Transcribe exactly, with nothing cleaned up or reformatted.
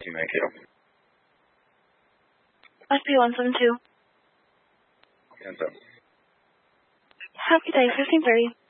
Team A Q. S P one seven two. Hands up. Happy day, fifteen thirty.